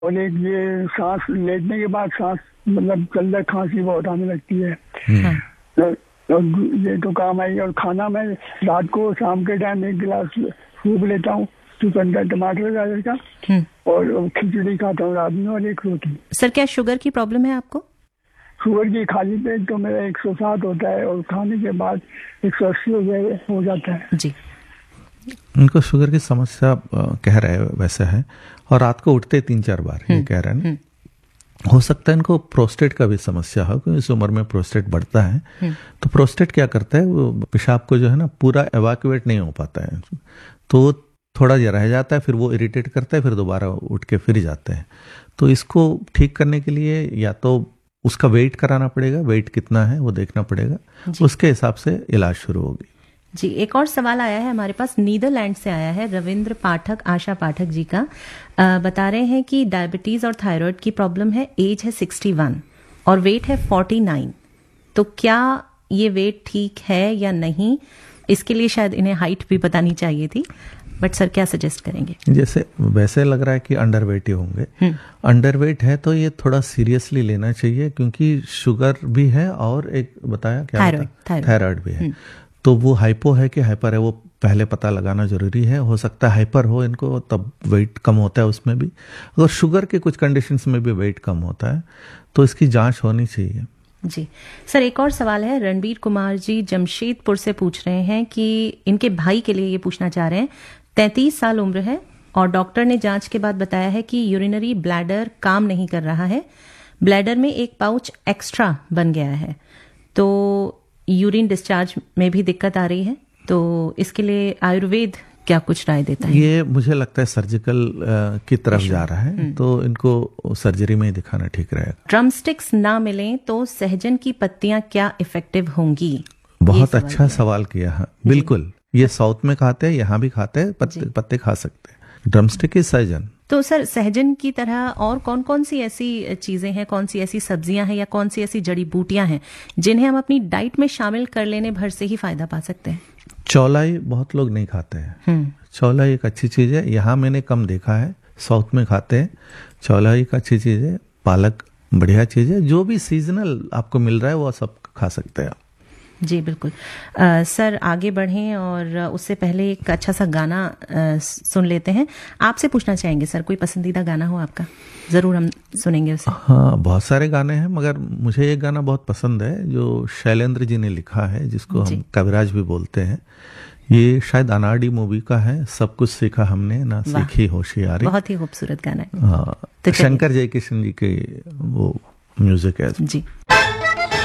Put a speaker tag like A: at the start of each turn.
A: और एक ये सांस लेटने के बाद सांस मतलब चलता खांसी बहुत आने लगती है। तो ये तो काम आई। और खाना मैं रात को शाम के टाइम 1 गिलास सूप लेता हूँ, चुकंदर टमाटर गाजर का, और खिचड़ी खाता हूँ रात में और 1 रोटी।
B: सर क्या शुगर की प्रॉब्लम है आपको?
A: शुगर की खाली पेट तो मेरा 107 होता है और खाने के बाद 180 हो जाता है
B: जी।
C: उनको शुगर की समस्या कह रहे हैं वैसे है, और रात को उठते 3-4 बार ये कह रहे हैं। हो सकता है इनको प्रोस्टेट का भी समस्या हो, क्योंकि इस उम्र में प्रोस्टेट बढ़ता है। तो प्रोस्टेट क्या करता है, वो पेशाब को जो है ना पूरा एवाक्यूएट नहीं हो पाता है, तो थोड़ा जा रह जाता है, फिर वो इरिटेट करता है, फिर दोबारा उठ के फिर जाते हैं। तो इसको ठीक करने के लिए या तो उसका वेट कराना पड़ेगा, वेट कितना है वो देखना पड़ेगा, उसके हिसाब से इलाज शुरू होगी।
B: जी, एक और सवाल आया है हमारे पास, नीदरलैंड से आया है, रविंद्र पाठक, आशा पाठक जी का। बता रहे हैं कि डायबिटीज और थायराइड की प्रॉब्लम है, एज है 61 और वेट है 49। तो क्या ये वेट ठीक है या नहीं? इसके लिए शायद इन्हें हाइट भी बतानी चाहिए थी, बट सर क्या सजेस्ट करेंगे?
C: जैसे वैसे लग रहा है कि अंडरवेट ही होंगे। अंडरवेट है तो ये थोड़ा सीरियसली लेना चाहिए, क्योंकि शुगर भी है और एक बताया क्या थायराइड भी है। तो वो हाइपो है कि हाइपर है, वो पहले पता लगाना जरूरी है। हो सकता है हाइपर हो इनको, तब वेट कम होता है उसमें भी। अगर शुगर के कुछ कंडीशंस में भी वेट कम होता है तो इसकी जांच होनी चाहिए।
B: जी सर, एक और सवाल है, रणबीर कुमार जी जमशेदपुर से पूछ रहे हैं कि इनके भाई के लिए ये पूछना चाह रहे हैं, 33 साल उम्र है और डॉक्टर ने जांच के बाद बताया है कि यूरिनरी ब्लैडर काम नहीं कर रहा है, ब्लैडर में एक पाउच एक्स्ट्रा बन गया है, तो यूरिन डिस्चार्ज में भी दिक्कत आ रही है। तो इसके लिए आयुर्वेद क्या कुछ राय देता है?
C: ये मुझे लगता है सर्जिकल की तरफ जा रहा है, तो इनको सर्जरी में ही दिखाना ठीक रहेगा।
B: ड्रमस्टिक्स ना मिलें तो सहजन की पत्तियां क्या इफेक्टिव होंगी?
C: बहुत अच्छा सवाल किया है। बिल्कुल, ये साउथ में खाते हैं, यहाँ भी खाते हैं, पत्ते खा सकते हैं। ड्रमस्टिक की सहजन।
B: तो सर सहजन की तरह और कौन कौन सी ऐसी चीजें हैं, कौन सी ऐसी सब्जियां हैं या कौन सी ऐसी जड़ी बूटियां हैं जिन्हें हम अपनी डाइट में शामिल कर लेने भर से ही फायदा पा सकते हैं?
C: चौलाई बहुत लोग नहीं खाते हैं। चौलाई एक अच्छी चीज है, यहाँ मैंने कम देखा है, साउथ में खाते हैं। चौलाई एक अच्छी चीज है, पालक बढ़िया चीज है, जो भी सीजनल आपको मिल रहा है वो सब खा सकते हैं आप।
B: जी बिल्कुल। सर आगे बढ़ें और उससे पहले एक अच्छा सा गाना सुन लेते हैं। आपसे पूछना चाहेंगे सर, कोई पसंदीदा गाना हो आपका? जरूर हम सुनेंगे उसे।
C: हाँ, बहुत सारे गाने हैं, मगर मुझे एक गाना बहुत पसंद है जो शैलेंद्र जी ने लिखा है, जिसको हम कविराज भी बोलते हैं। ये शायद अनाड़ी मूवी का है, सब कुछ सीखा हमने ना सीखी होशियारी।
B: बहुत ही खूबसूरत गाना है।
C: तो शंकर जयकिशन जी के वो म्यूजिक है
B: जी।